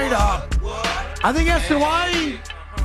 straight up. I think SNY,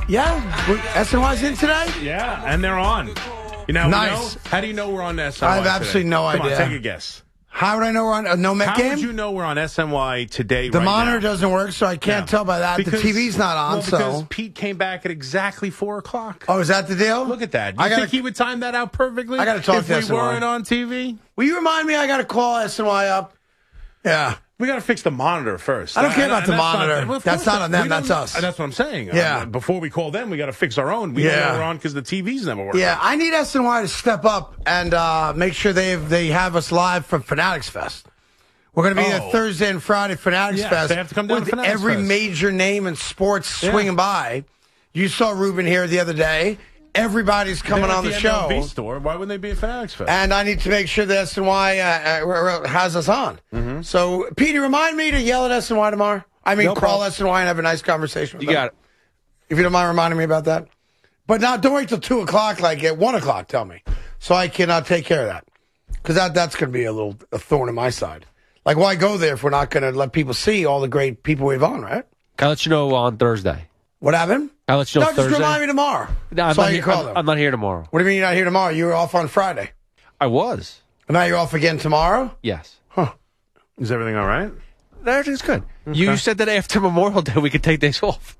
SNY's in today? Yeah, and they're on. You know, Nice. How do you know we're on SNY I have absolutely no Come idea. on, take a guess. How would I know we're on a no Met How game? would you know we're on SNY today The right monitor now? doesn't work, so I can't tell by that. Because, the TV's not on, because so. Pete came back at exactly 4 o'clock. Oh, is that the deal? Look at that. I You gotta- think he would time that out perfectly? I gotta talk if to we SNY. weren't on TV? Will you remind me I got to call SNY up? Yeah. We got to fix the monitor first. I don't care about the that's monitor. Well, of That's course not on them, we that's don't- us. That's what I'm saying. Yeah. Before we call them, we got to fix our own. We don't know we're on because the TV's never working. Yeah, I need SNY to step up and make sure they have us live from Fanatics Fest. We're going to be there Thursday and Friday, Fanatics Yes, Fest. they have to come down with to Fanatics every Fest. major name in sports swinging by. You saw Ruben here the other day. Everybody's coming They're on at the MLB show. store. Why wouldn't they be at Fanatics Fest? And I need to make sure that SNY has us on. Mm-hmm. So, Petey, remind me to yell at SNY tomorrow. I mean, No call problem. SNY and have a nice conversation with them. You got it. If you don't mind reminding me about that. But now, don't wait till 2 o'clock, like at 1 o'clock, tell me. So I can take care of that. Because that's going to be a thorn in my side. Like, why go there if we're not going to let people see all the great people we have on, right? I'll let you know on Thursday. What happened? I'll let you know No, Thursday. just remind me tomorrow. No, I'm so not I here, can call them. I'm not here tomorrow. What do you mean you're not here tomorrow? You were off on Friday. I was. And now you're off again tomorrow? Yes. Is everything all right? Everything's good. You said that after Memorial Day we could take days off.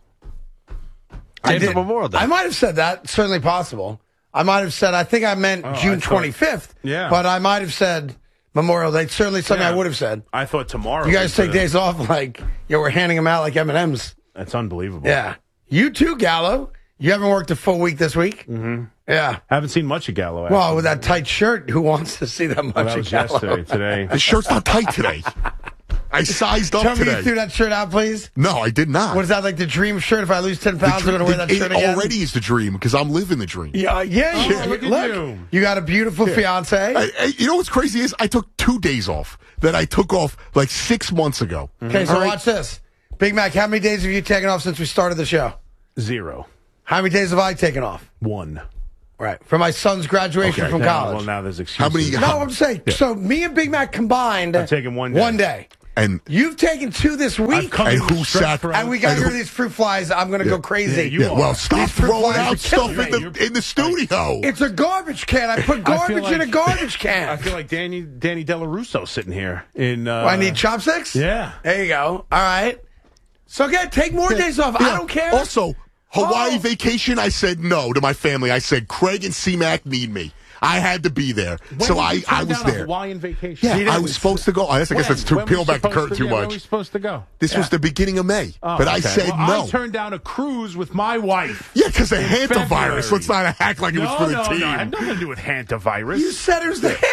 I After did. Memorial Day. I might have said that. Certainly possible. I might have said, I think I meant June 25th. Yeah. But I might have said Memorial Day. Certainly something I would have said. I thought tomorrow. You guys we take could've- days off like, we're handing them out like M&Ms. That's unbelievable. Yeah. You too, Gallo. You haven't worked a full week this week? Mm-hmm. Yeah. Haven't seen much of Gallo. Well, with that tight shirt, who wants to see that much Well, that of was Gallo? yesterday. Today. The shirt's not tight today. I sized up Tell me today. you threw that shirt out, please. No, I did not. What is that, like the dream shirt? If I lose 10 pounds, I'm going to wear that it shirt again? already is the dream because I'm living the dream. Yeah. look at you. got a beautiful fiance. You know what's crazy is I took 2 days off that I took off like 6 months ago. Okay, so All right? watch this. Big Mac, how many days have you taken off since we started the show? 0. How many days have I taken off? 1. Right. For my son's graduation Okay. from Yeah, college. well, now there's excuses. How many- No, I'm saying. So me and Big Mac combined. I've taken 1 day. 1 day. And You've taken 2 this I've week. come And in who straight sat- from- And we got and rid who- of these fruit flies. I'm going to go crazy. Yeah, you are. well, stop These fruit throwing flies are out stuff killing me. in the studio. It's a garbage can. I put I feel garbage in a like- garbage can. I feel like Danny Delarusso sitting here in. I need chopsticks? Yeah. There you go. All right. So, again, take more days off. I Yeah. don't care. Also, Hawaii Oh. vacation, I said no to my family. I said, Craig and C-Mac need me. I had to be there. When so did you I turn was down a there. Hawaiian vacation. Yeah, See, I that was supposed to go. I guess that's too When peel was back the supposed curtain to- too When were we much. supposed to go? This was the beginning of May. Oh, but I okay. said Well, no. I turned down a cruise with my wife. Yeah, because of in hantavirus. February. Let's not act like it was for the no, team. No, it had nothing to do with hantavirus. You said it was the No,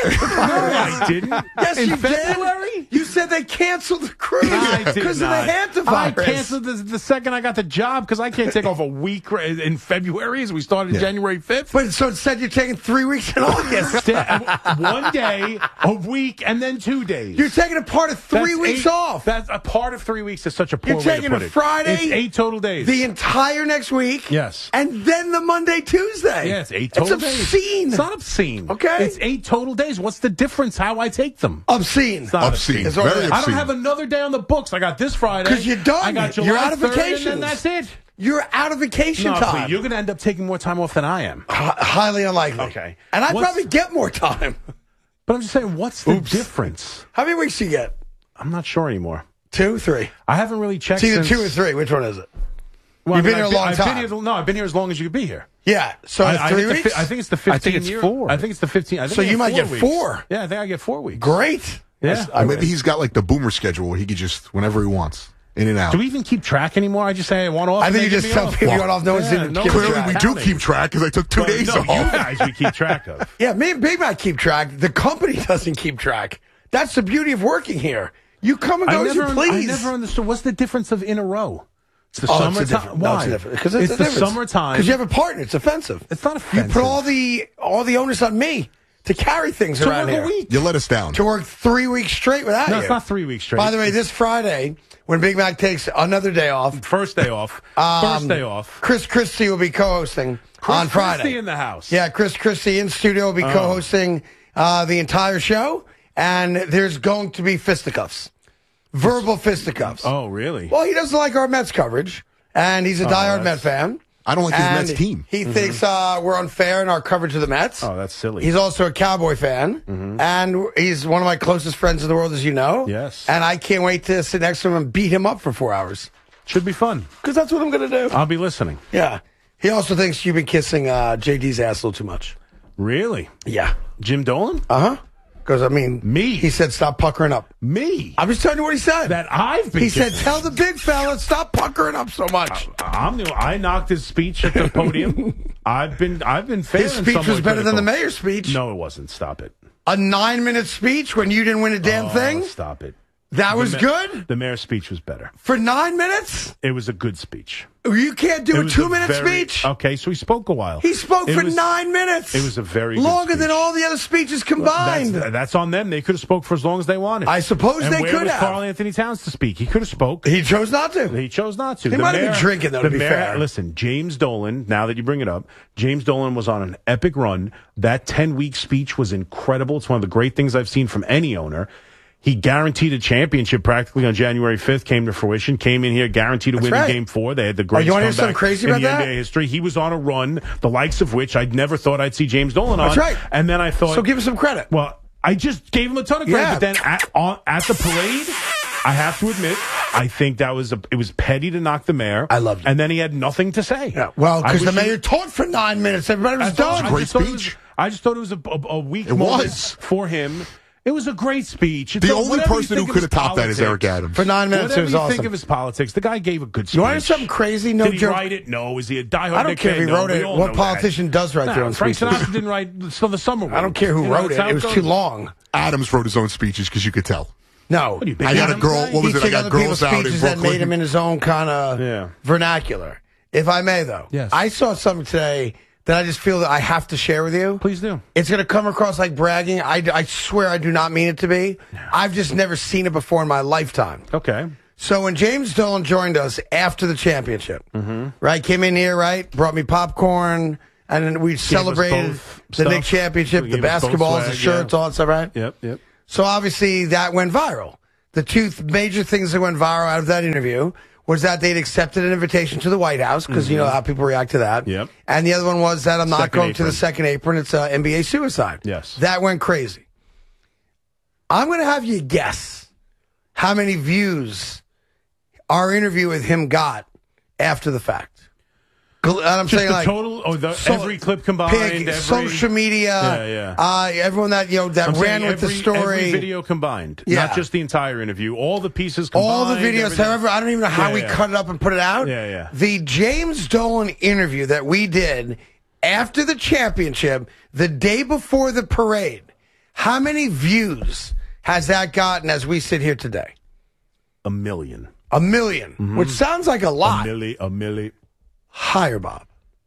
I didn't. Yes, in you February? did. You said they canceled the cruise I did because of the not. I hantavirus. canceled the second I got the job because I can't take off a week in February as we started January 5th. But so instead, you're taking 3 weeks in August. 1 day, a week, and then 2 days. You're taking a part of 3 That's weeks 8 off. That's a part of 3 weeks is such a poor You're way to taking put a it. Friday, It's 8 total days. the entire next week. Yes. And then the Monday, Tuesday. Yeah, it's 8 total It's days. obscene. It's not obscene. Okay. It's 8 total days. What's the difference how I take them? Obscene. It's not Obscene. It's all right. Very I don't obscene. have another day on the books. I got this Friday. 'Cause you're done. I got July You're out of 3rd, vacations. and then that's it. You're out of vacation No, time. but you're going to end up taking more time off than I am. Highly unlikely. Okay. And I'd What's- probably get more time. But I'm just saying, what's the difference? How many weeks do you get? I'm not sure anymore. 2, 3. I haven't really checked. It's either since, 2 or 3. Which one is it? Well, You've been here a I've long I've time. Been here, no, I've been here as long as you could be here. Yeah. So I 3 think weeks? I think it's the 15. I think it's year. 4. I think it's the 15. I think So I you might 4 get weeks. 4. Yeah, I think I get 4 weeks. Great. Yeah. I Maybe wish. he's got like the boomer schedule where he could just, whenever he wants, in and out. Do we even keep track anymore? I just say I want off. I and think you they just give me tell off. people you want off. No one's even no keeping one's Clearly, track. we do counting. keep track because I took 2 Well, days no, off. you guys we keep track of. Yeah, me and Big Mac keep track. The company doesn't keep track. That's the beauty of working here. You come and go as you I please. never understood. What's the difference of in a row? It's the Oh, summertime. it's a different. Why? No, it's a different. Because it's the summertime. Because you have a partner. It's offensive. It's not You offensive. put all the onus on me to carry things to around work here. a week. You let us down. To work 3 weeks straight without No, you. it's not 3 weeks straight. By the way, this Friday, when Big Mac takes another day off, First day off. First day off. Chris Christie will be co-hosting on Friday. Christie in the house. Yeah, Chris Christie in studio will be co-hosting the entire show, and there's going to be fisticuffs. Verbal fisticuffs. Oh, really? Well, he doesn't like our Mets coverage, and he's a diehard Met fan. I don't like his And Mets team. He thinks we're unfair in our coverage of the Mets. Oh, that's silly. He's also a Cowboy fan, and he's one of my closest friends in the world, as you know. Yes. And I can't wait to sit next to him and beat him up for 4 hours. Should be fun. Because that's what I'm going to do. I'll be listening. Yeah. He also thinks you've been kissing JD's ass a little too much. Really? Yeah. Jim Dolan? Uh-huh. Because, I mean, Me. He said, stop puckering up. Me? I'm just telling you what he said. That I've been He said, kissing. tell the big fella, stop puckering up so much. I knocked his speech at the podium. I've been fair. His and speech was somewhat better than the critical. mayor's speech. No, it wasn't. Stop it. A 9-minute speech when you didn't win a damn thing? Stop it. That was The good? The mayor's speech was better. For 9 minutes? It was a good speech. You can't do It a was 2-minute very- speech? Okay, so he spoke a while. He spoke It for was- 9 minutes. It was a very good longer than speech. all the other speeches combined. That's on them. They could have spoke for as long as they wanted. I suppose and they where could was have. Carl Anthony Towns to speak? He could have spoke. He chose not to. He chose not to. He might have been drinking, though, to be fair. Listen, James Dolan, now that you bring it up, James Dolan was on an epic run. That 10-week speech was incredible. It's one of the great things I've seen from any owner. He guaranteed a championship practically on January 5th, came to fruition, came in here, guaranteed a win right. in Game 4. They had the greatest you wanna hear comeback something crazy in about the that? NBA history. He was on a run, the likes of which I'd never thought I'd see James Dolan on. That's right. And then I thought... So give us some credit. Well, I just gave him a ton of credit, Yeah. but then at the parade, I have to admit, I think it was petty to knock the mayor. I loved it. And then he had nothing to say. Yeah, well, because the I wish mayor talked for 9 minutes. Everybody was done. I Great just thought it was- speech. I just thought it was a weak It moment was. for him. It was a great speech. The only person who could have topped that is Eric Adams. For 9 minutes, Whatever it was you awesome. think of his politics, the guy gave a good speech. You want to hear something crazy? No Did he joke. write it? No. Is he a diehard? I don't care if he No, wrote we it. all What know politician does write their own Frank speeches? Sinatra didn't write Still the Summer One. I don't care who You know, wrote that's it. how It was goes. too long. Adams wrote his own speeches because you could tell. No. What are you, big I got a Adams girl. guy? What was He it? I took got other girls people's out in speeches that Brooklyn. made him in his own kind of Yeah. vernacular. If I may, though. Yes. I saw something today that I just feel that I have to share with you. Please do. It's going to come across like bragging. I swear I do not mean it to be. I've just never seen it before in my lifetime. Okay. So when James Dolan joined us after the championship, right, came in here, right, brought me popcorn, and then we celebrated both the stuff. Knicks championship, He the gave us both basketballs, the swag, shirts, yeah. all that stuff, right? Yep. So obviously that went viral. The two major things that went viral out of that interview was that they'd accepted an invitation to the White House, because you know how people react to that. Yep. And the other one was that I'm not Second going to the apron. second apron. It's NBA suicide. Yes. That went crazy. I'm going to have you guess how many views our interview with him got after the fact. And I'm Just saying the like total, so- every clip combined, every social media, Yeah. everyone that that I'm ran saying with the every story, video combined, Yeah. not just the entire interview, all the pieces combined. all the videos. everything. However, I don't even know how Yeah, we yeah. cut it up and put it out. Yeah. The James Dolan interview that we did after the championship, the day before the parade. How many views has that gotten as we sit here today? 1 million. 1 million, which sounds like a lot. A milli. Higher, Bob.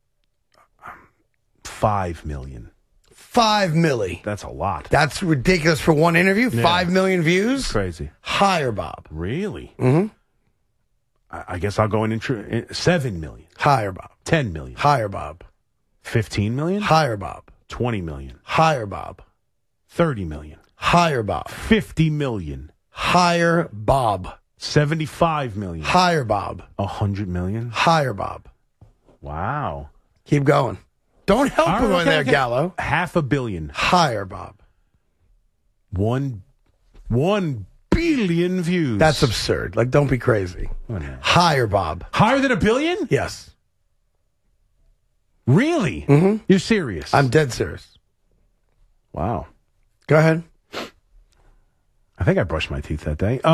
5 million. 5 milli. That's a lot. That's ridiculous for one interview. Yeah. 5 million views. Crazy. Higher, Bob. Really? Mm-hmm. I guess I'll go in 7 million. Higher, Bob. 10 million. Higher, Bob. 15 million? Higher, Bob. 20 million. Higher, Bob. 30 million. Higher, Bob. 50 million. Higher, Bob. 75 million. Higher, Bob. 100 million. Higher, Bob. Wow. Keep going. Don't help All him right, in there, okay. Gallo. 500 million. Higher, Bob. 1 billion views. That's absurd. Like, don't be crazy. Whatever. Higher, Bob. Higher than 1 billion? Yes. Really? Mm-hmm. You're serious? I'm dead serious. Wow. Go ahead. I think I brushed my teeth that day.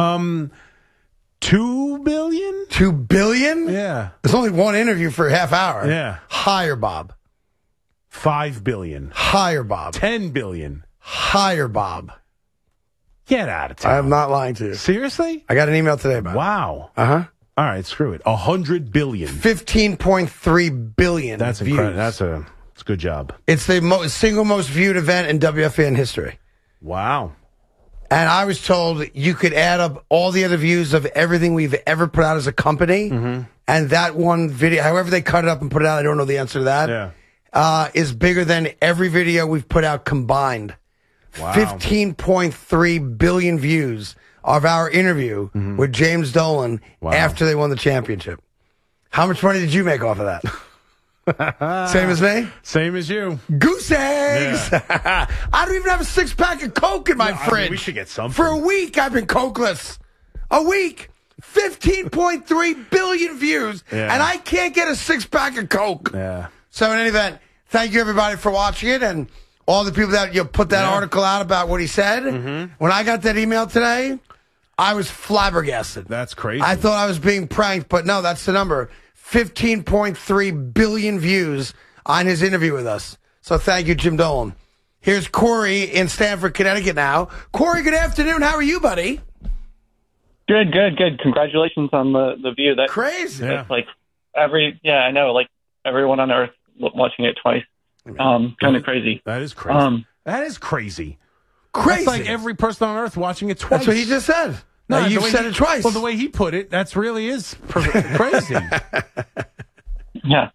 2 billion? 2 billion? Yeah. There's only one interview for a half hour. Yeah. Higher, Bob. 5 billion. Higher, Bob. 10 billion. Higher, Bob. Get out of town. I am not lying to you. Seriously? I got an email today about it. Wow. Uh-huh. All right, screw it. 100 billion. 15.3 billion That's views. incredible. That's a good job. It's the single most viewed event in WFAN history. Wow. And I was told you could add up all the other views of everything we've ever put out as a company. Mm-hmm. And that one video, however they cut it up and put it out, I don't know the answer to that, is bigger than every video we've put out combined. Wow. 15.3 billion views. of our interview with James Dolan after they won the championship. How much money did you make off of that? Same as me? Same as you. Goose eggs! Yeah. I don't even have a 6-pack of Coke in my fridge. I mean, we should get something. For a week, I've been Cokeless. A week. 15.3 billion views, and I can't get a 6-pack of Coke. Yeah. So in any event, thank you everybody for watching it, and all the people that put that article out about what he said. When I got that email today, I was flabbergasted. That's crazy. I thought I was being pranked, but no, that's the number. 15.3 billion views on his interview with us. So thank you, Jim Dolan. Here's Corey in Stamford, Connecticut now. Corey, good afternoon. How are you, buddy? Good. Congratulations on the view. That's crazy. That's like I know, like everyone on earth watching it twice. Kind of crazy. That is crazy. That is crazy. Crazy. That's like every person on earth watching it twice. That's what he just said. No, you've said it twice. Well, the way he put it, that's really is crazy. Yeah.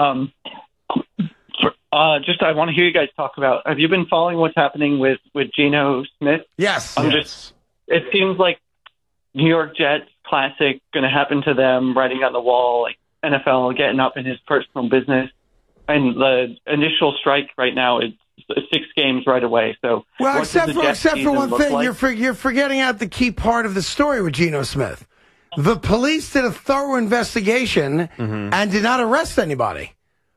I want to hear you guys talk about. Have you been following what's happening with Geno Smith? Yes. It seems like New York Jets classic going to happen to them, writing on the wall, like NFL getting up in his personal business, and the initial strike right now is 6 games right away. So, except for one thing, like? You're forgetting out the key part of the story with Geno Smith. The police did a thorough investigation and did not arrest anybody.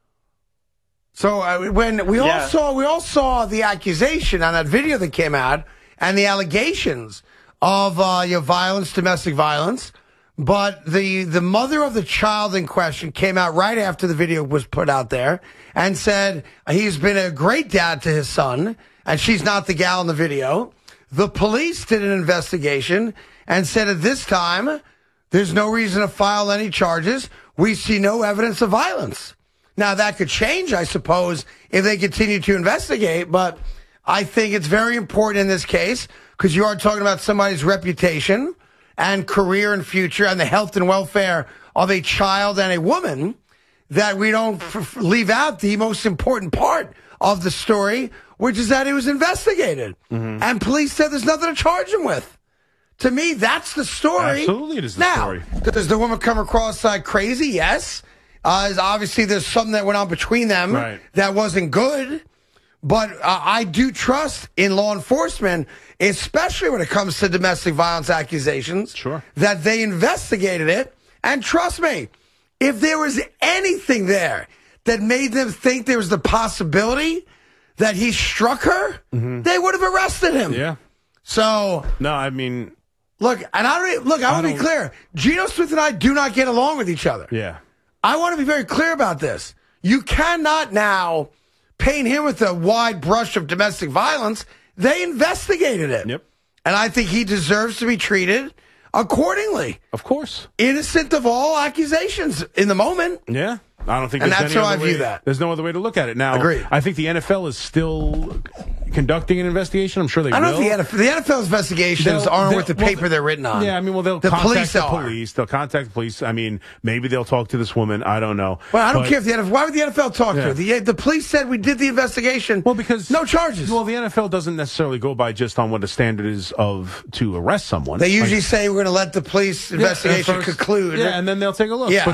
So when we all saw the accusation on that video that came out and the allegations of violence, domestic violence, but the mother of the child in question came out right after the video was put out there and said he's been a great dad to his son, and she's not the gal in the video. The police did an investigation and said at this time there's no reason to file any charges. We see no evidence of violence. Now, that could change, I suppose, if they continue to investigate, but I think it's very important in this case because you are talking about somebody's reputation and career and future and the health and welfare of a child and a woman that we don't leave out the most important part of the story, which is that he was investigated. And police said there's nothing to charge him with. To me, that's the story. Absolutely, it is the story. Does the woman come across crazy? Yes. Obviously, there's something that went on between them that wasn't good. But I do trust in law enforcement, especially when it comes to domestic violence accusations, that they investigated it. And trust me, if there was anything there that made them think there was the possibility that he struck her, they would have arrested him. Yeah. So no, I mean, look, and I want to be clear. Geno Smith and I do not get along with each other. Yeah. I want to be very clear about this. You cannot now paint him with a wide brush of domestic violence. They investigated it. Yep. And I think he deserves to be treated accordingly. Of course. Innocent of all accusations in the moment. Yeah. I don't think and there's that's any how I other view way. that. There's no other way to look at it. Now, Agreed. I think the NFL is still conducting an investigation. I'm sure they will. I don't know if the NFL's investigations aren't worth the paper they're written on. Yeah, I mean, they'll contact the police. They'll contact the police. I mean, maybe they'll talk to this woman. I don't know. Well, I don't care if the NFL. Why would the NFL talk to her? The police said we did the investigation. Well, because no charges. Well, the NFL doesn't necessarily go by just on what the standard is to arrest someone. They usually say we're going to let the police investigation conclude. Yeah, and then they'll take a look. Yeah. But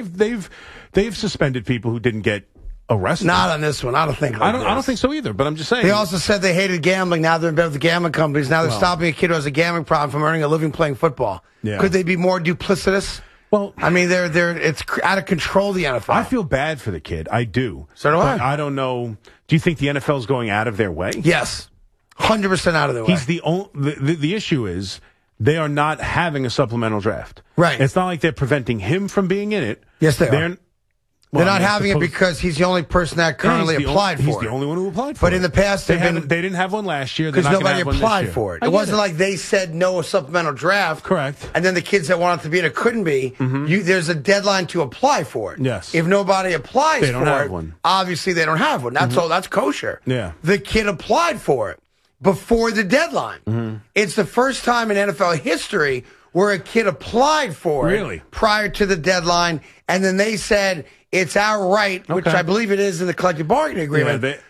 they've suspended people who didn't get arrested. Not on this one. I don't think. I don't think so either. But I'm just saying. They also said they hated gambling. Now they're in bed with the gambling companies. Now they're stopping a kid who has a gambling problem from earning a living playing football. Yeah. Could they be more duplicitous? Well, I mean, it's out of control. The NFL. I feel bad for the kid. I do. So do I. I don't know. Do you think the NFL is going out of their way? Yes, 100% out of their way. He's the issue is they are not having a supplemental draft. Right. It's not like they're preventing him from being in it. Yes, they are. They're not having it because he's the only person that currently applied for it. He's the only one who applied for it. But in the past, they didn't have one last year. Because nobody applied for it. It wasn't like they said no supplemental draft. Correct. And then the kids that wanted to be in it couldn't be. There's a deadline to apply for it. Yes. If nobody applies they don't for have it, one. Obviously they don't have one. That's all. That's kosher. Yeah. The kid applied for it before the deadline. It's the first time in NFL history where a kid applied for it prior to the deadline, and then they said it's our right, which I believe it is in the collective bargaining agreement,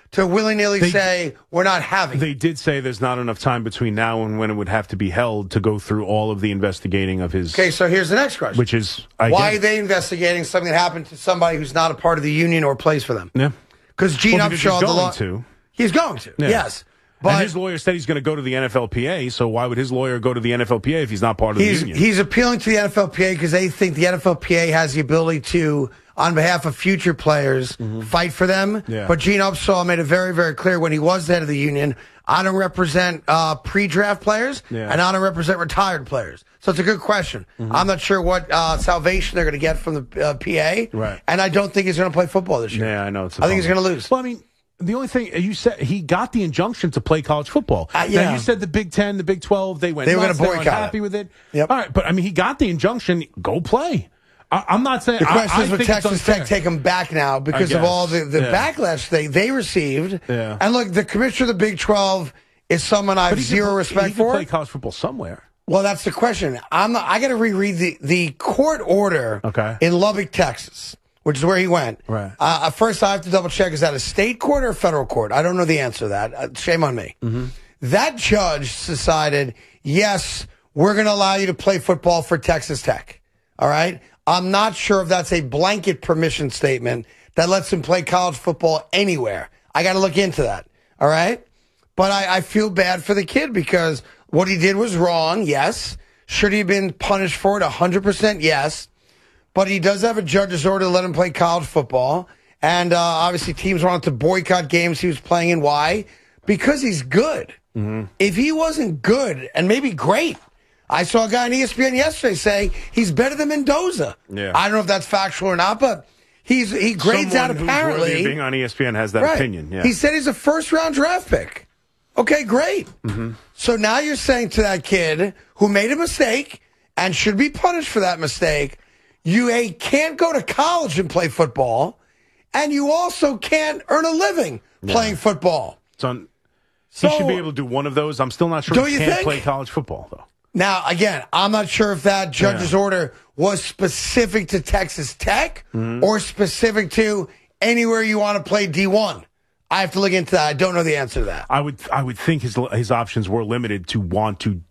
to willy-nilly say we're not having it. They did say there's not enough time between now and when it would have to be held to go through all of the investigating of his. Okay, so here's the next question. Which is, why are they investigating something that happened to somebody who's not a part of the union or plays for them? Yeah. Because Gene Upshaw, he's going to, yeah. yes. But and his lawyer said he's going to go to the NFLPA, so why would his lawyer go to the NFLPA if he's not part of the union? He's appealing to the NFLPA because they think the NFLPA has the ability to, on behalf of future players, fight for them. Yeah. But Gene Upshaw made it very, very clear when he was the head of the union, I don't represent pre-draft players, and I don't represent retired players. So it's a good question. I'm not sure what salvation they're going to get from the PA, right? And I don't think he's going to play football this year. Yeah, I know. I think he's going to lose. Well, I mean, the only thing you said, he got the injunction to play college football. Yeah. Now, you said the Big Ten, the Big 12, they were going to boycott. Happy with it. Yep. All right, but I mean, he got the injunction. Go play. I'm not saying. The question is, I would Texas Tech take him back now because of all the backlash they received? Yeah. And look, the commissioner of the Big 12 is someone I have zero respect for. He play college football somewhere. Well, that's the question. I got to reread the court order in Lubbock, Texas, which is where he went. Right. First, I have to double check: is that a state court or a federal court? I don't know the answer to that. Shame on me. That judge decided, yes, we're going to allow you to play football for Texas Tech. All right. I'm not sure if that's a blanket permission statement that lets him play college football anywhere. I got to look into that. All right. But I feel bad for the kid because what he did was wrong. Yes. Should he have been punished for it? 100% yes. But he does have a judge's order to let him play college football. And obviously teams wanted to boycott games he was playing in. Why? Because he's good. If he wasn't good and maybe great, I saw a guy on ESPN yesterday say he's better than Mendoza. Yeah. I don't know if that's factual or not, but he grades out apparently. Who's being on ESPN has that opinion. Yeah. He said he's a first-round draft pick. Okay, great. So now you're saying to that kid who made a mistake and should be punished for that mistake, you can't go to college and play football, and you also can't earn a living playing football. So he should be able to do one of those. I'm still not sure he can't play college football, though. Now, again, I'm not sure if that judge's order was specific to Texas Tech or specific to anywhere you want to play D1. I have to look into that. I don't know the answer to that. I would think his options were limited to want to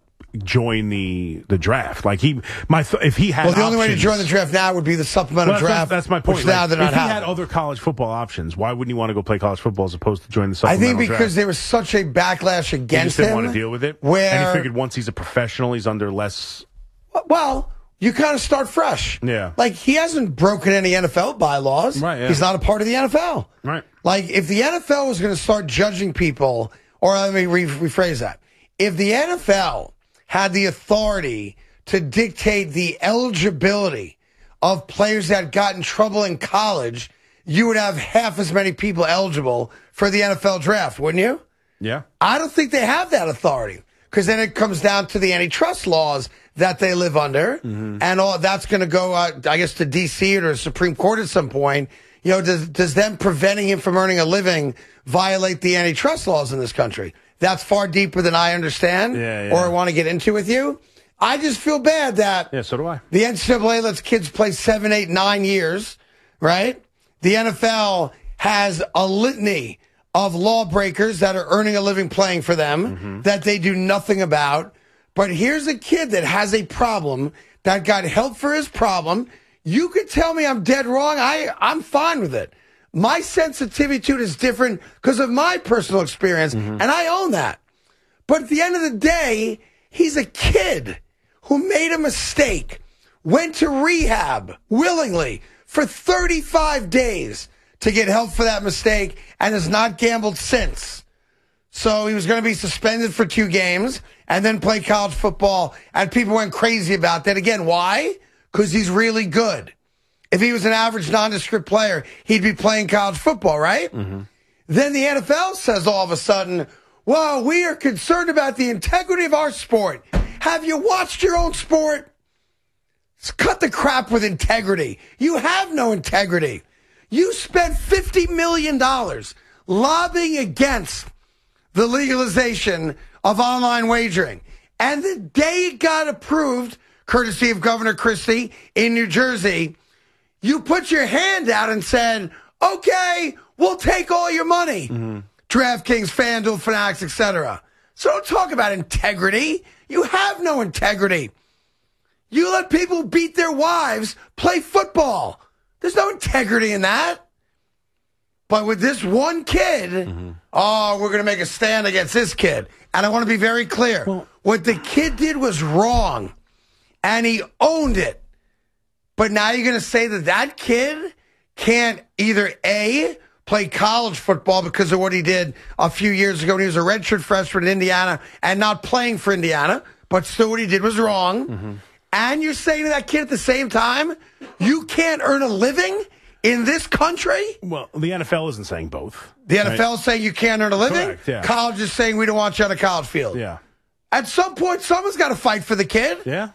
join the draft. Like if he had the only way to join the draft now would be the supplemental draft. That's my point. Which now they're not if he had other college football options, why wouldn't he want to go play college football as opposed to join the supplemental draft? I think because there was such a backlash against him. He just didn't want to deal with it. And he figured once he's a professional, he's under less. Well, you kind of start fresh. Yeah. Like he hasn't broken any NFL bylaws. Right. Yeah. He's not a part of the NFL. Right. Like if the NFL was going to start judging people, or let me rephrase that. If the NFL had the authority to dictate the eligibility of players that got in trouble in college, you would have half as many people eligible for the NFL draft, wouldn't you? Yeah. I don't think they have that authority because then it comes down to the antitrust laws that they live under, and all that's going to go, I guess, to D.C. or to the Supreme Court at some point. You know, does them preventing him from earning a living violate the antitrust laws in this country? That's far deeper than I understand or I want to get into with you. I just feel bad that so do I. The NCAA lets kids play 7, 8, 9 years, right? The NFL has a litany of lawbreakers that are earning a living playing for them that they do nothing about. But here's a kid that has a problem that got help for his problem. You could tell me I'm dead wrong. I'm fine with it. My sensitivity to it is different because of my personal experience, and I own that. But at the end of the day, he's a kid who made a mistake, went to rehab willingly for 35 days to get help for that mistake, and has not gambled since. So he was going to be suspended for 2 games and then play college football, and people went crazy about that. Again, why? Because he's really good. If he was an average nondescript player, he'd be playing college football, right? Then the NFL says all of a sudden, well, we are concerned about the integrity of our sport. Have you watched your own sport? Cut the crap with integrity. You have no integrity. You spent $50 million lobbying against the legalization of online wagering. And the day it got approved, courtesy of Governor Christie in New Jersey, you put your hand out and said, okay, we'll take all your money. DraftKings, FanDuel, Fanatics, etc. So don't talk about integrity. You have no integrity. You let people beat their wives play football. There's no integrity in that. But with this one kid, we're going to make a stand against this kid. And I want to be very clear. What the kid did was wrong, and he owned it. But now you're going to say that that kid can't either A, play college football because of what he did a few years ago when he was a redshirt freshman in Indiana and not playing for Indiana, but still what he did was wrong. And you're saying to that kid at the same time, you can't earn a living in this country? Well, the NFL isn't saying both. The NFL is saying you can't earn a living? Correct, yeah. College is saying we don't want you on a college field. Yeah. At some point, someone's got to fight for the kid. Yeah.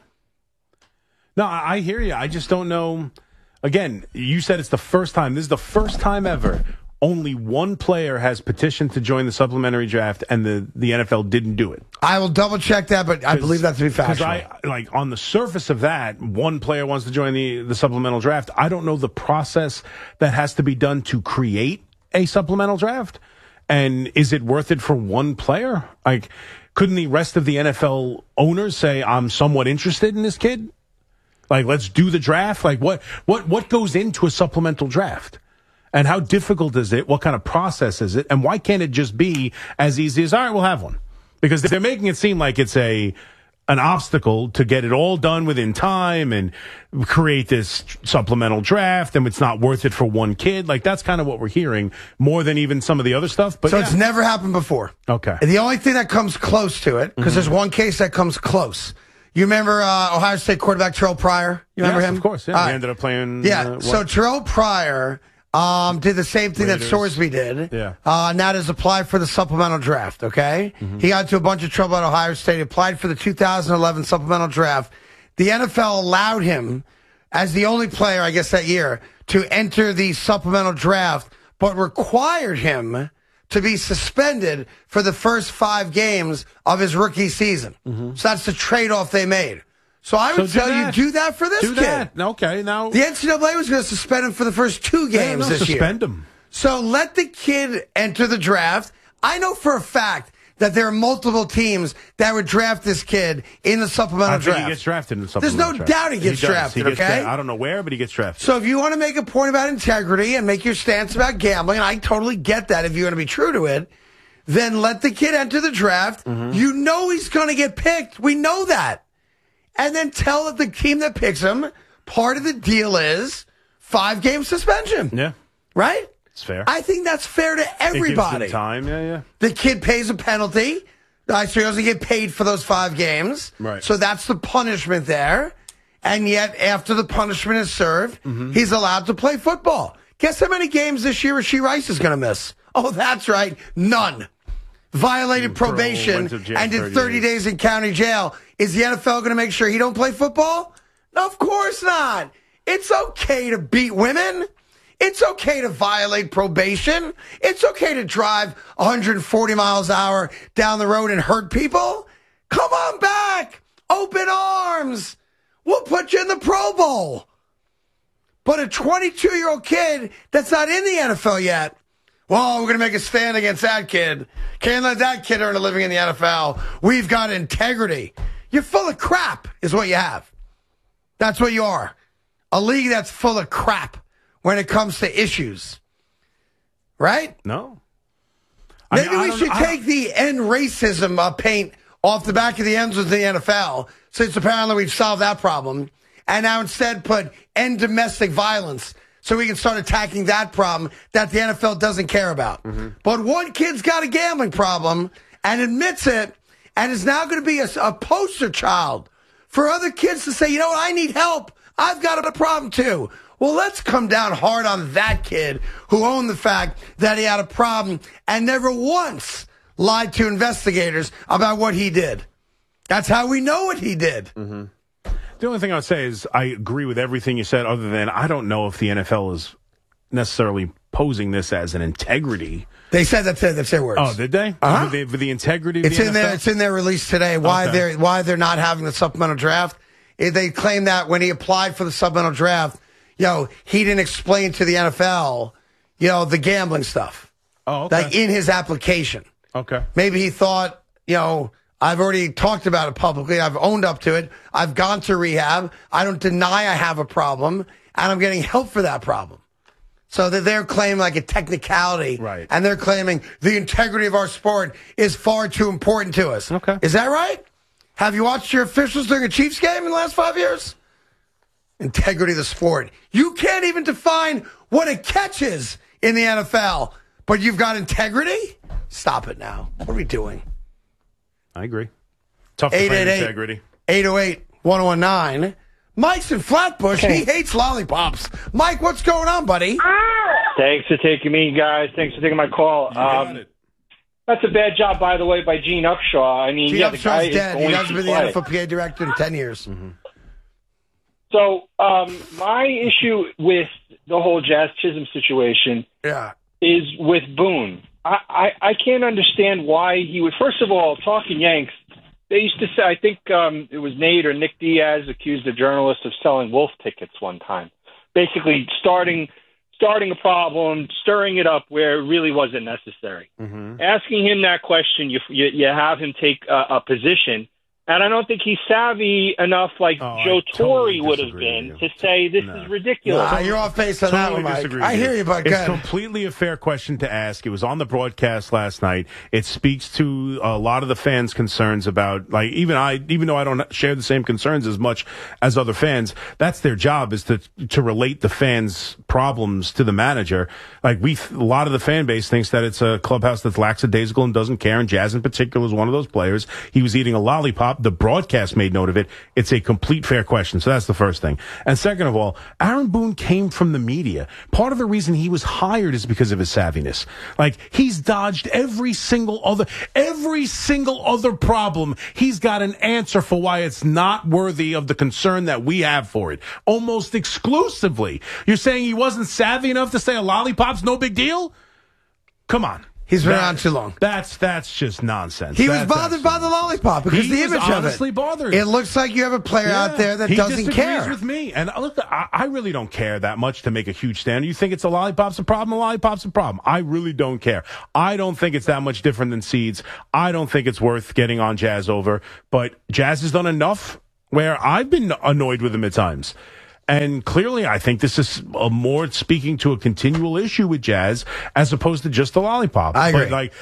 No, I hear you. I just don't know. Again, you said it's the first time. This is the first time ever. Only one player has petitioned to join the supplementary draft, and the NFL didn't do it. I will double check that, but I believe that to be factual. Because on the surface of that, one player wants to join the supplemental draft. I don't know the process that has to be done to create a supplemental draft, and is it worth it for one player? Like, couldn't the rest of the NFL owners say, "I'm somewhat interested in this kid"? Like, let's do the draft. Like, what goes into a supplemental draft? And how difficult is it? What kind of process is it? And why can't it just be as easy as, all right, we'll have one? Because they're making it seem like it's an obstacle to get it all done within time and create this supplemental draft, and it's not worth it for one kid. Like, that's kind of what we're hearing more than even some of the other stuff. But so it's never happened before. Okay. The only thing that comes close to it, because there's one case that comes close. You remember Ohio State quarterback Terrell Pryor? You remember him? Of course, yeah. He ended up playing. Yeah, so Terrell Pryor did the same thing that Sorsby did. Yeah. And that is apply for the supplemental draft, okay? He got into a bunch of trouble at Ohio State. He applied for the 2011 supplemental draft. The NFL allowed him, as the only player, I guess, that year, to enter the supplemental draft, but required him to be suspended for the first 5 games of his rookie season. So that's the trade-off they made. So I would tell you, do that for this kid. That. Okay, now the NCAA was going to suspend him for the first 2 games this year. Suspend him. So let the kid enter the draft. I know for a fact that there are multiple teams that would draft this kid in the supplemental draft. He gets drafted in the supplemental draft. draft. There's no doubt he gets drafted, okay? I don't know where, but he gets drafted. So if you want to make a point about integrity and make your stance about gambling, and I totally get that if you want to be true to it, then let the kid enter the draft. You know he's going to get picked. We know that. And then tell the team that picks him, part of the deal is 5-game suspension. Yeah. Right? It's fair. I think that's fair to everybody. It gives them time, yeah. The kid pays a penalty. So he doesn't get paid for those 5 games. Right. So that's the punishment there. And yet, after the punishment is served, he's allowed to play football. Guess how many games this year Rashee Rice is going to miss? Oh, that's right. None. Violated probation and did 30 days in county jail. Is the NFL going to make sure he don't play football? No, of course not. It's okay to beat women. It's okay to violate probation. It's okay to drive 140 miles an hour down the road and hurt people. Come on back. Open arms. We'll put you in the Pro Bowl. But a 22-year-old kid that's not in the NFL yet, well, we're going to make a stand against that kid. Can't let that kid earn a living in the NFL. We've got integrity. You're full of crap is what you have. That's what you are. A league that's full of crap when it comes to issues. Right? No. Maybe we should take the end racism paint off the back of the ends of the NFL, since apparently we've solved that problem, and now instead put end domestic violence so we can start attacking that problem that the NFL doesn't care about. But one kid's got a gambling problem and admits it, and is now going to be a poster child for other kids to say, you know what, I need help. I've got a problem too. Well, let's come down hard on that kid who owned the fact that he had a problem and never once lied to investigators about what he did. That's how we know what he did. The only thing I would say is I agree with everything you said, other than I don't know if the NFL is necessarily posing this as an integrity. They said that's their words. Oh, did they? Uh-huh. For the integrity of it's the in NFL? there. It's in their release today. Why they're not having the supplemental draft. They claim that when he applied for the supplemental draft, he didn't explain to the NFL, the gambling stuff. Oh, okay. Like in his application. Okay. Maybe he thought, I've already talked about it publicly. I've owned up to it. I've gone to rehab. I don't deny I have a problem, and I'm getting help for that problem. So that they're claiming like a technicality. Right. And they're claiming the integrity of our sport is far too important to us. Okay. Is that right? Have you watched your officials during a Chiefs game in the last 5 years? Integrity of the sport. You can't even define what a catch is in the NFL, but you've got integrity? Stop it now. What are we doing? I agree. Tough to find integrity. 808-808-1019. Mike's in Flatbush. He hates lollipops. Mike, what's going on, buddy? Thanks for taking me, guys. Thanks for taking my call. Got it. That's a bad job, by the way, by Gene Upshaw. I mean, Gene the guy Upshaw's dead. He hasn't been the play. NFLPA director in 10 years. Mm-hmm. So my issue with the whole Jazz Chisholm situation is with Boone. I can't understand why he would, first of all, talking Yanks, they used to say, I think it was Nate or Nick Diaz accused a journalist of selling wolf tickets one time, basically starting a problem, stirring it up where it really wasn't necessary. Mm-hmm. Asking him that question, you have him take a position. And I don't think he's savvy enough like Joe Torre would have been to say this is ridiculous. You're off base on that one, Mike. I hear you, but it's completely a fair question to ask. It was on the broadcast last night. It speaks to a lot of the fans' concerns about, like, even though I don't share the same concerns as much as other fans, that's their job, is to relate the fans' problems to the manager. Like, a lot of the fan base thinks that it's a clubhouse that's lackadaisical and doesn't care, and Jazz in particular is one of those players. He was eating a lollipop. The broadcast made note of it. It's a complete fair question. So that's the first thing. And second of all, Aaron Boone came from the media. Part of the reason he was hired is because of his savviness. Like, he's dodged every single other problem. He's got an answer for why it's not worthy of the concern that we have for it. Almost exclusively. You're saying he wasn't savvy enough to say a lollipop's no big deal? Come on. He's been around too long. That's just nonsense. He was bothered by the lollipop because the image of it. Honestly bothered. It looks like you have a player out there that doesn't care. He disagrees with me. And look, I really don't care that much to make a huge stand. You think it's a lollipop's a problem? A lollipop's a problem. I really don't care. I don't think it's that much different than seeds. I don't think it's worth getting on Jazz over. But Jazz has done enough where I've been annoyed with him at times. And clearly, I think this is more speaking to a continual issue with Jazz as opposed to just the lollipop. I agree. But like,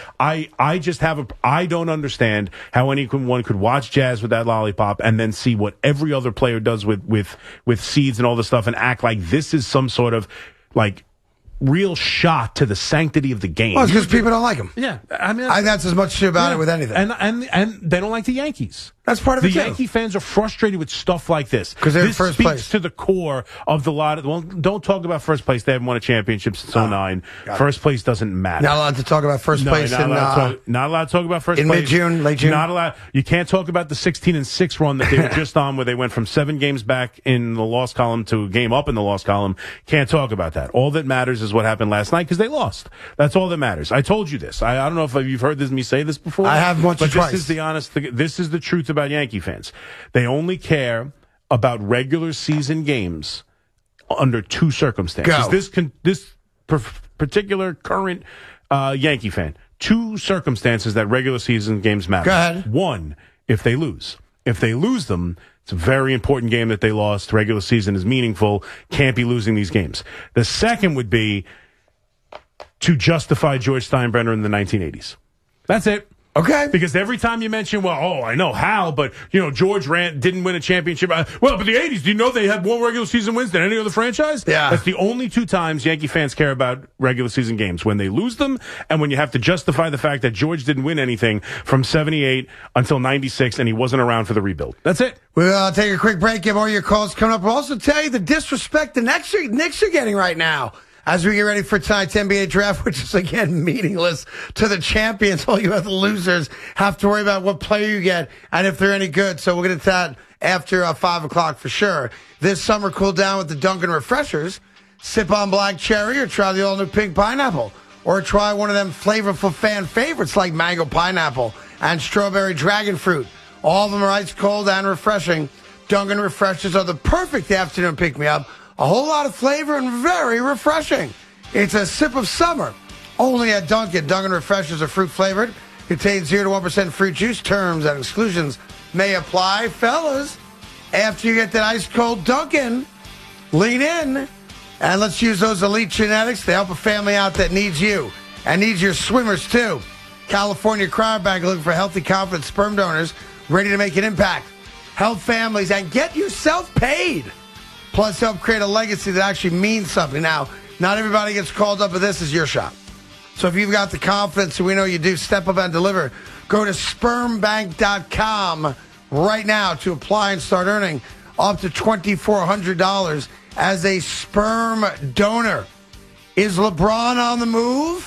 I don't understand how anyone could watch Jazz with that lollipop and then see what every other player does with seeds and all this stuff and act like this is some sort of like real shot to the sanctity of the game. Well, it's because people don't like him. Yeah, I mean, that's as much about it with anything. And they don't like the Yankees. That's part of the it, too. Yankee fans are frustrated with stuff like this. Because they're in first place. This speaks to the core of the lot. Well, don't talk about first place. They haven't won a championship since 09. First place doesn't matter. Not allowed to talk about first place not allowed to talk about first in place. mid-June, late June. Not allowed. You can't talk about the 16-6 run that they were just on, where they went from 7 games back in the loss column to a game up in the loss column. Can't talk about that. All that matters is what happened last night because they lost. That's all that matters. I told you this. I don't know if you've heard me say this before. I have once or twice. This is the truth about Yankee fans. They only care about regular season games under two circumstances. This particular current Yankee fan, two circumstances that regular season games matter. Go ahead. One, if they lose. If they lose them, it's a very important game that they lost. Regular season is meaningful. Can't be losing these games. The second would be to justify George Steinbrenner in the 1980s. That's it. Okay. Because every time you mention, I know how, but, George didn't win a championship. But the 80s, do you know they had more regular season wins than any other franchise? Yeah. That's the only two times Yankee fans care about regular season games, when they lose them and when you have to justify the fact that George didn't win anything from 78 until 96 and he wasn't around for the rebuild. That's it. We'll take a quick break, give all your calls coming up. We'll also tell you the disrespect the Knicks are getting right now as we get ready for tonight's NBA draft, which is, again, meaningless to the champions. All you other losers have to worry about what player you get and if they're any good. So we'll get into that after 5 o'clock for sure. This summer, cool down with the Dunkin' Refreshers. Sip on black cherry or try the all-new pink pineapple. Or try one of them flavorful fan favorites like mango pineapple and strawberry dragon fruit. All of them are ice cold and refreshing. Dunkin' Refreshers are the perfect afternoon pick-me-up. A whole lot of flavor and very refreshing. It's a sip of summer. Only at Dunkin'. Dunkin' Refreshers are fruit flavored. Contains 0 to 1% fruit juice. Terms and exclusions may apply. Fellas, after you get that ice cold Dunkin', lean in and let's use those elite genetics to help a family out that needs you and needs your swimmers too. California Cryobank looking for healthy, confident sperm donors ready to make an impact. Help families and get yourself paid. Plus, help create a legacy that actually means something. Now, not everybody gets called up, but this is your shot. So if you've got the confidence that we know you do, step up and deliver. Go to spermbank.com right now to apply and start earning up to $2,400 as a sperm donor. Is LeBron on the move?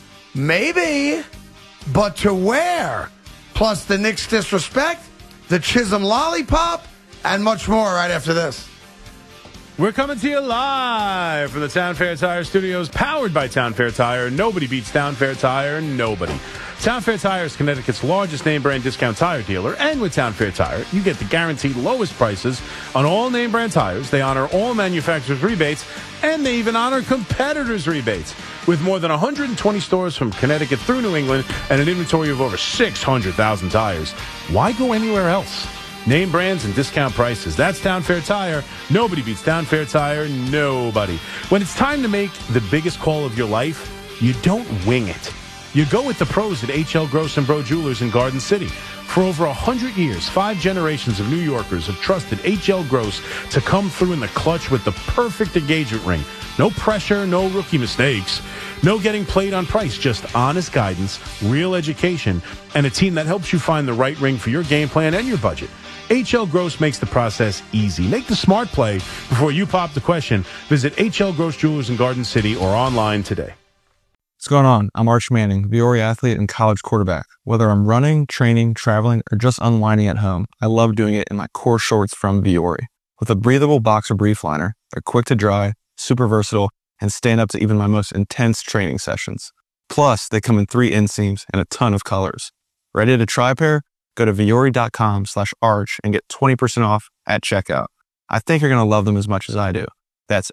Maybe. But to where? Plus the Knicks disrespect, the Chisholm lollipop, and much more right after this. We're coming to you live from the Town Fair Tire Studios, powered by Town Fair Tire. Nobody beats Town Fair Tire, nobody. Town Fair Tire is Connecticut's largest name-brand discount tire dealer, and with Town Fair Tire, you get the guaranteed lowest prices on all name-brand tires. They honor all manufacturers' rebates, and they even honor competitors' rebates. With more than 120 stores from Connecticut through New England and an inventory of over 600,000 tires, why go anywhere else? Name brands and discount prices. That's Town Fair Tire. Nobody beats Town Fair Tire. Nobody. When it's time to make the biggest call of your life, you don't wing it. You go with the pros at H.L. Gross & Bro Jewelers in Garden City. For over 100 years, 5 generations of New Yorkers have trusted H.L. Gross to come through in the clutch with the perfect engagement ring. No pressure, no rookie mistakes, no getting played on price, just honest guidance, real education, and a team that helps you find the right ring for your game plan and your budget. H.L. Gross makes the process easy. Make the smart play before you pop the question. Visit H.L. Gross Jewelers in Garden City or online today. What's going on? I'm Arch Manning, Viore athlete and college quarterback. Whether I'm running, training, traveling, or just unwinding at home, I love doing it in my core shorts from Viore. With a breathable boxer brief liner, they're quick to dry, super versatile, and stand up to even my most intense training sessions. Plus, they come in 3 inseams and a ton of colors. Ready to try a pair? Go to Viore.com/arch and get 20% off at checkout. I think you're going to love them as much as I do. That's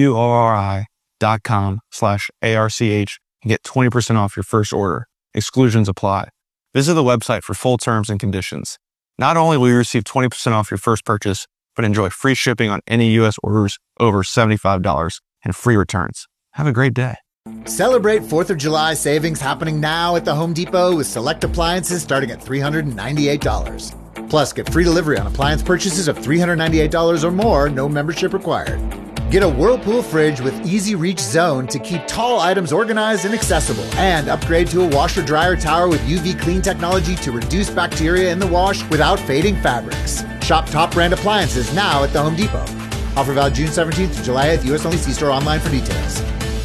VUORI.com/ARCH and get 20% off your first order. Exclusions apply. Visit the website for full terms and conditions. Not only will you receive 20% off your first purchase, but enjoy free shipping on any U.S. orders over $75 and free returns. Have a great day. Celebrate 4th of July savings happening now at the Home Depot with select appliances starting at $398. Plus, get free delivery on appliance purchases of $398 or more, no membership required. Get a Whirlpool fridge with Easy Reach Zone to keep tall items organized and accessible. And upgrade to a washer-dryer tower with UV clean technology to reduce bacteria in the wash without fading fabrics. Shop top brand appliances now at the Home Depot. Offer valid June 17th to July 8th. U.S. only. See store online for details.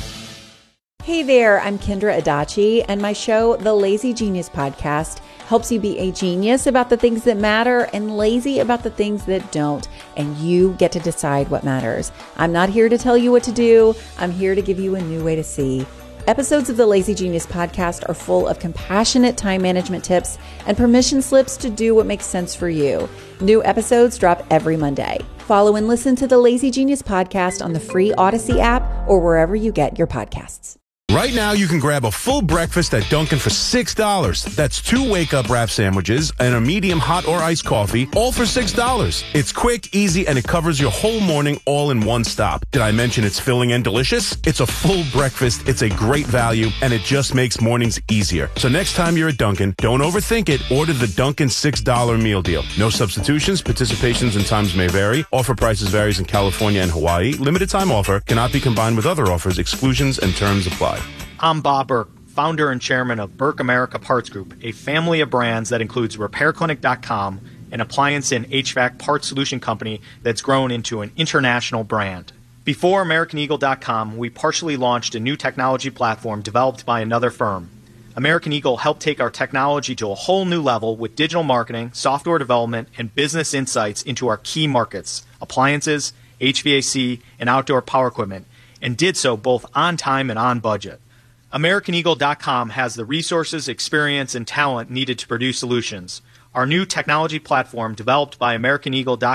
Hey there, I'm Kendra Adachi, and my show, The Lazy Genius Podcast, helps you be a genius about the things that matter and lazy about the things that don't, and you get to decide what matters. I'm not here to tell you what to do. I'm here to give you a new way to see. Episodes of the Lazy Genius Podcast are full of compassionate time management tips and permission slips to do what makes sense for you. New episodes drop every Monday. Follow and listen to the Lazy Genius Podcast on the free Odyssey app or wherever you get your podcasts. Right now, you can grab a full breakfast at Dunkin' for $6. That's 2 wake-up wrap sandwiches and a medium hot or iced coffee, all for $6. It's quick, easy, and it covers your whole morning all in one stop. Did I mention it's filling and delicious? It's a full breakfast, it's a great value, and it just makes mornings easier. So next time you're at Dunkin', don't overthink it. Order the Dunkin' $6 meal deal. No substitutions, participations and times may vary. Offer prices varies in California and Hawaii. Limited time offer cannot be combined with other offers. Exclusions and terms apply. I'm Bob Burke, founder and chairman of Burke America Parts Group, a family of brands that includes RepairClinic.com, an appliance and HVAC parts solution company that's grown into an international brand. Before AmericanEagle.com, we partially launched a new technology platform developed by another firm. American Eagle helped take our technology to a whole new level with digital marketing, software development, and business insights into our key markets, appliances, HVAC, and outdoor power equipment, and did so both on time and on budget. AmericanEagle.com has the resources, experience, and talent needed to produce solutions. Our new technology platform, developed by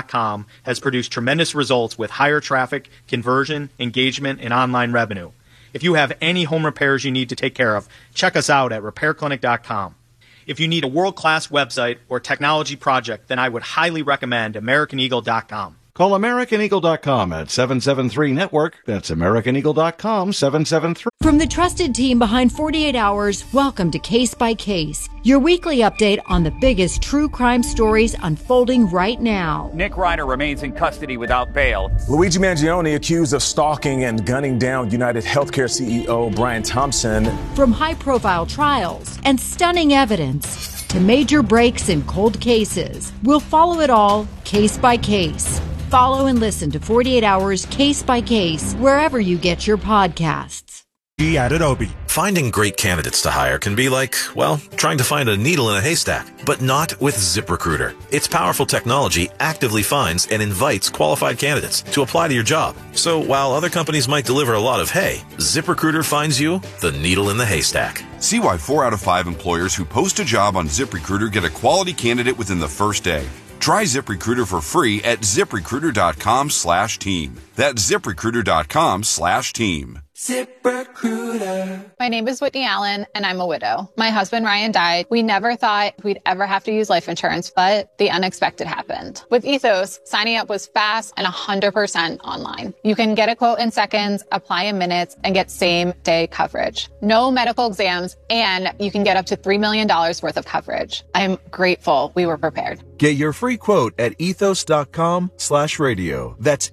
AmericanEagle.com, has produced tremendous results with higher traffic, conversion, engagement, and online revenue. If you have any home repairs you need to take care of, check us out at repairclinic.com. If you need a world-class website or technology project, then I would highly recommend AmericanEagle.com. Call AmericanEagle.com at 773-NETWORK. That's AmericanEagle.com, 773. From the trusted team behind 48 Hours, welcome to Case by Case, your weekly update on the biggest true crime stories unfolding right now. Nick Reiner remains in custody without bail. Luigi Mangione accused of stalking and gunning down United Healthcare CEO Brian Thompson. From high-profile trials and stunning evidence to major breaks in cold cases, we'll follow it all case by case. Follow and listen to 48 Hours Case by Case wherever you get your podcasts. At Adobe. Finding great candidates to hire can be like, well, trying to find a needle in a haystack, but not with ZipRecruiter. Its powerful technology actively finds and invites qualified candidates to apply to your job. So while other companies might deliver a lot of hay, ZipRecruiter finds you the needle in the haystack. See why 4 out of 5 employers who post a job on ZipRecruiter get a quality candidate within the first day. Try ZipRecruiter for free at ZipRecruiter.com/team. That's ZipRecruiter.com/team. ZipRecruiter. My name is Whitney Allen, and I'm a widow. My husband, Ryan, died. We never thought we'd ever have to use life insurance, but the unexpected happened. With Ethos, signing up was fast and 100% online. You can get a quote in seconds, apply in minutes, and get same-day coverage. No medical exams, and you can get up to $3 million worth of coverage. I'm grateful we were prepared. Get your free quote at ethos.com/radio. That's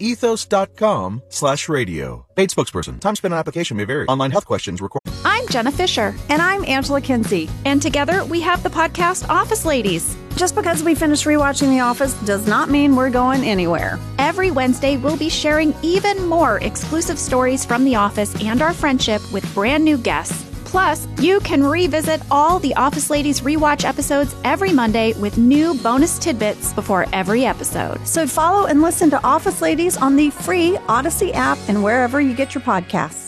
ethos.com/radio. Paid spokesperson. Time spent on application may vary. Online health questions required. I'm Jenna Fisher. And I'm Angela Kinsey. And together we have the podcast Office Ladies. Just because we finished rewatching The Office does not mean we're going anywhere. Every Wednesday, we'll be sharing even more exclusive stories from The Office and our friendship with brand new guests. Plus, you can revisit all the Office Ladies rewatch episodes every Monday with new bonus tidbits before every episode. So follow and listen to Office Ladies on the free Odyssey app and wherever you get your podcasts.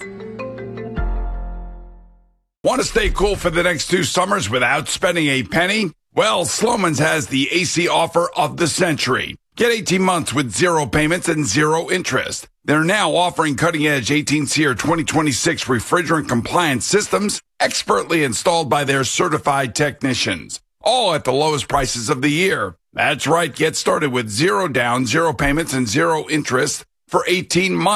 Want to stay cool for the next 2 summers without spending a penny? Well, Sloman's has the AC offer of the century. Get 18 months with 0 payments and 0 interest. They're now offering cutting-edge 18-SEER 2026 refrigerant-compliant systems expertly installed by their certified technicians, all at the lowest prices of the year. That's right. Get started with 0 down, 0 payments, and 0 interest for 18 months.